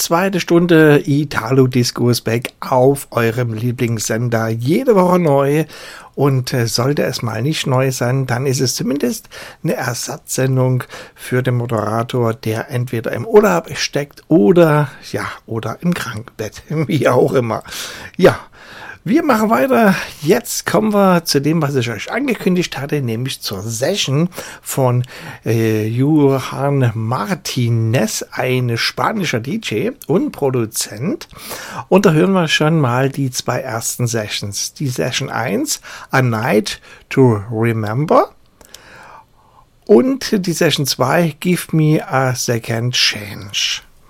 zweite Stunde Italo Disco ist back auf eurem Lieblingssender. Jede Woche neu. Und sollte es mal nicht neu sein, dann ist es zumindest eine Ersatzsendung für den Moderator, der entweder im Urlaub steckt oder im Krankenbett, wie auch immer. Ja. Wir machen weiter. Jetzt kommen wir zu dem, was ich euch angekündigt hatte, nämlich zur Session von Johan Martinez, ein spanischer DJ und Produzent. Und da hören wir schon mal die zwei ersten Sessions. Die Session 1, A Night to Remember. Und die Session 2, Give Me a Second Change.